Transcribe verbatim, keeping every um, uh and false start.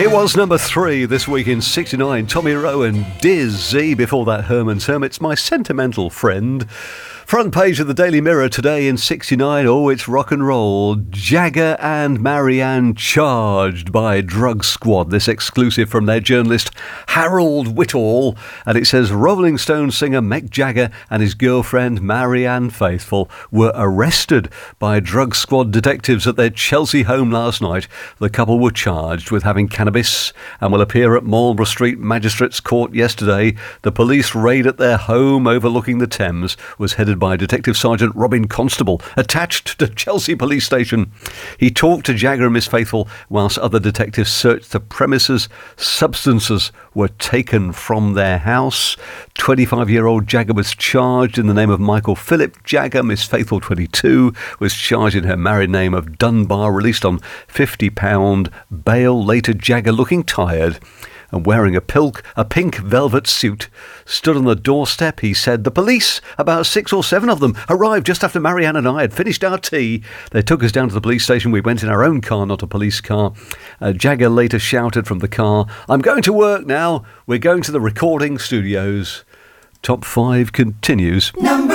It was number three this week in sixty-nine. Tommy Rowan, Dizzy. Before that, Herman's Hermits, My Sentimental Friend. Front page of the Daily Mirror today in sixty-nine. Oh, it's rock and roll. Jagger and Marianne charged by drug squad. This exclusive from their journalist Harold Whittall. And it says Rolling Stone singer Mick Jagger and his girlfriend Marianne Faithfull were arrested by drug squad detectives at their Chelsea home last night. The couple were charged with having cannabis and will appear at Marlborough Street Magistrates Court yesterday. The police raid at their home overlooking the Thames was headed by Detective Sergeant Robin Constable, attached to Chelsea Police Station. He talked to Jagger and Miss Faithfull whilst other detectives searched the premises. Substances were taken from their house. twenty-five-year-old Jagger was charged in the name of Michael Philip Jagger. Miss Faithfull, twenty-two, was charged in her married name of Dunbar, released on fifty pounds bail. Later, Jagger, looking tired and wearing a, pilk, a pink velvet suit, stood on the doorstep. He said, the police, about six or seven of them, arrived just after Marianne and I had finished our tea. They took us down to the police station. We went in our own car, not a police car. Uh, Jagger later shouted from the car, I'm going to work now. We're going to the recording studios. Top five continues. Number